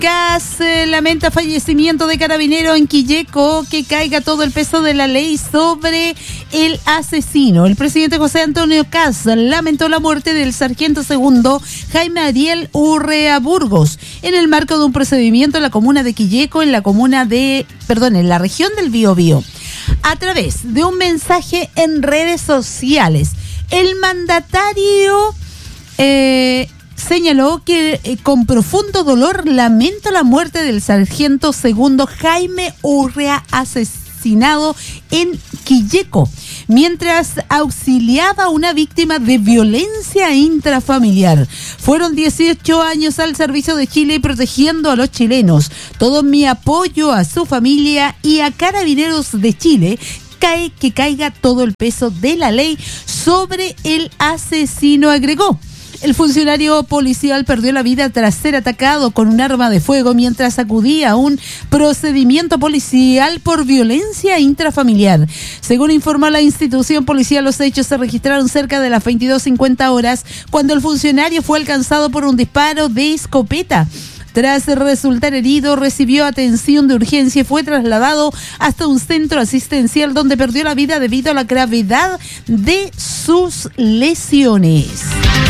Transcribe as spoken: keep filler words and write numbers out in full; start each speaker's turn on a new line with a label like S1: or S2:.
S1: C A S lamenta fallecimiento de carabinero en Quilleco, que caiga todo el peso de la ley sobre el asesino. El presidente José Antonio Caz lamentó la muerte del sargento segundo Jaime Ariel Urrea Burgos en el marco de un procedimiento en la comuna de Quilleco, en la comuna de, perdón, en la región del Biobío. A través de un mensaje en redes sociales, el mandatario eh, señaló que eh, con profundo dolor lamenta la muerte del sargento segundo Jaime Urrea, asesinado en Quilleco, mientras auxiliaba a una víctima de violencia intrafamiliar. Fueron dieciocho años al servicio de Chile y protegiendo a los chilenos. Todo mi apoyo a su familia y a Carabineros de Chile. Cae, que caiga todo el peso de la ley sobre el asesino, agregó. El funcionario policial perdió la vida tras ser atacado con un arma de fuego mientras acudía a un procedimiento policial por violencia intrafamiliar. Según informó la institución policial, los hechos se registraron cerca de las veintidós cincuenta horas, cuando el funcionario fue alcanzado por un disparo de escopeta. Tras resultar herido, recibió atención de urgencia y fue trasladado hasta un centro asistencial donde perdió la vida debido a la gravedad de sus lesiones.